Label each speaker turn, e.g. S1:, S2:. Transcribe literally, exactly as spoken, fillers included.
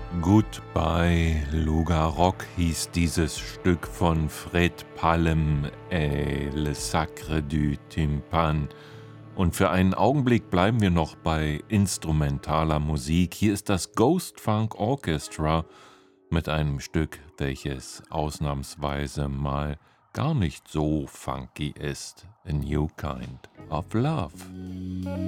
S1: Goodbye Luga Rock hieß dieses Stück von Fred Palem, äh, Le Sacre du Tympan. Und für einen Augenblick bleiben wir noch bei instrumentaler Musik. Hier ist das Ghost Funk Orchestra mit einem Stück, welches ausnahmsweise mal gar nicht so funky ist. A New Kind of Love.